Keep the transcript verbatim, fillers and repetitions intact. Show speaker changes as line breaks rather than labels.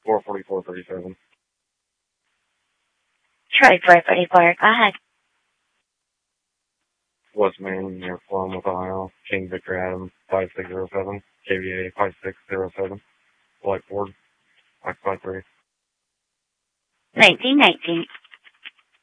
four forty-four thirty-seven.
Troy four forty-four, go ahead.
West Main, near Plymouth, Ohio. King Victor Adams, five six zero seven. K V A five six zero seven. Blackboard, X five three.
nineteen nineteen.